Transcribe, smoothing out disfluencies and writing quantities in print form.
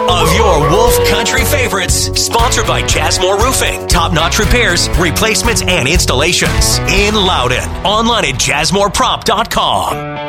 of your Wolf Country favorites. Sponsored by Jasmore Roofing. Top-notch repairs, replacements, and installations. In Loudon. Online at jasmoreprop.com.